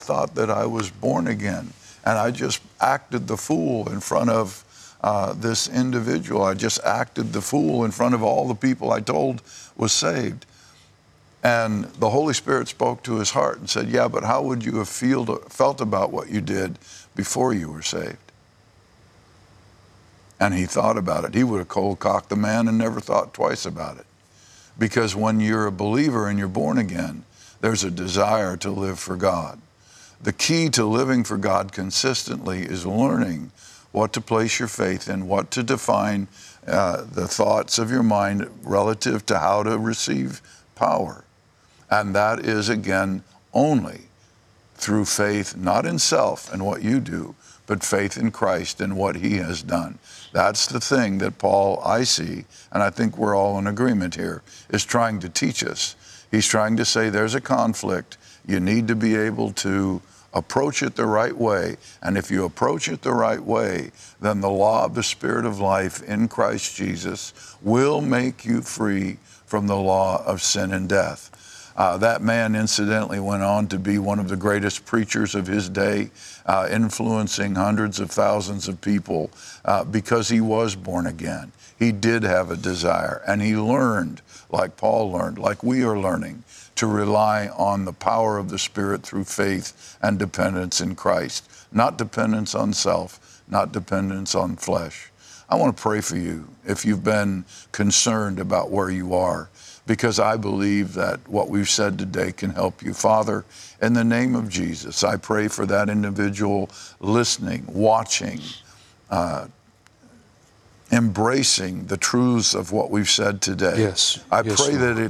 thought that I was born again. And I just acted the fool in front of this individual. I just acted the fool in front of all the people I told was saved. And the Holy Spirit spoke to his heart and said, yeah, but how would you have felt about what you did before you were saved? And he thought about it. He would have cold-cocked the man and never thought twice about it. Because when you're a believer and you're born again, there's a desire to live for God. The key to living for God consistently is learning what to place your faith in, what to define the thoughts of your mind relative to how to receive power. And that is, again, only through faith, not in self and what you do, but faith in Christ and what he has done. That's the thing that Paul, I see, and I think we're all in agreement here, is trying to teach us. He's trying to say there's a conflict. You need to be able to approach it the right way. And if you approach it the right way, then the law of the Spirit of life in Christ Jesus will make you free from the law of sin and death. That man, incidentally, went on to be one of the greatest preachers of his day, influencing hundreds of thousands of people because he was born again. He did have a desire, and he learned, like Paul learned, like we are learning, to rely on the power of the Spirit through faith and dependence in Christ, not dependence on self, not dependence on flesh. I want to pray for you if you've been concerned about where you are, because I believe that what we've said today can help you. Father, in the name of Jesus, I pray for that individual listening, watching, embracing the truths of what we've said today. Yes. I Yes, pray Lord. that